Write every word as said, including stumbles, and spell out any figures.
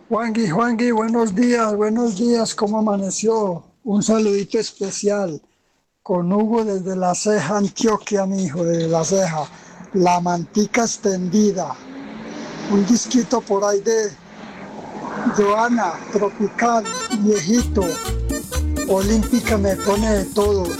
Juangui, Juangui, buenos días, buenos días, ¿cómo amaneció? Un saludito especial con Hugo desde La Ceja, Antioquia, mi hijo, desde La Ceja. La mantica extendida. Un disquito por ahí de Joana, Tropical, Viejito, Olímpica me pone de todo.